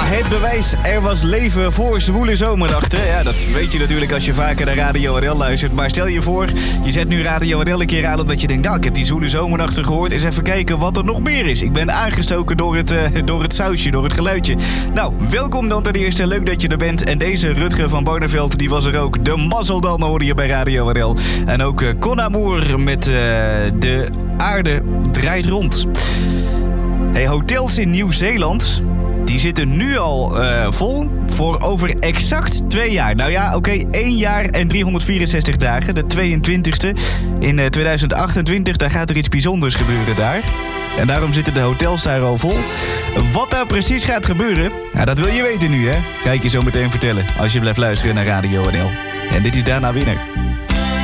het bewijs. Er was leven voor zwoele zomernachten. Ja, dat weet je natuurlijk als je vaker naar Radio NL luistert. Maar stel je voor, je zet nu Radio NL een keer aan omdat je denkt, nou, ik heb die zwoele zomernachten gehoord. Eens even kijken wat er nog meer is. Ik ben aangestoken door het sausje, door het geluidje. Nou, welkom dan ten eerste. Leuk dat je er bent. En deze Rutger van Barneveld, die was er ook. De mazzel dan hoorde je bij Radio NL. En ook Con Amour met De Aarde Draait Rond. Hey, hotels in Nieuw-Zeeland, die zitten nu al vol voor over exact 2 jaar. Nou ja, oké, 1 jaar en 364 dagen. De 22e in 2028. Daar gaat er iets bijzonders gebeuren daar. En daarom zitten de hotels daar al vol. Wat daar precies gaat gebeuren, nou, dat wil je weten nu, hè? Ga ik je zo meteen vertellen als je blijft luisteren naar Radio NL. En dit is Daarna Winner.